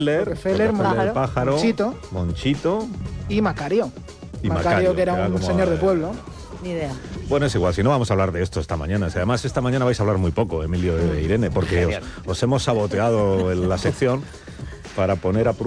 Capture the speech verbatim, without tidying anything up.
Rockefeller, Rockefeller, Pájaro, Monchito, Monchito y Macario. y Macario, Macario, que era un como, señor de eh, pueblo. Ni idea. Bueno, es igual, si no vamos a hablar de esto esta mañana. Si además esta mañana vais a hablar muy poco, Emilio e Irene, porque os, os hemos saboteado en la sección para poner a prueba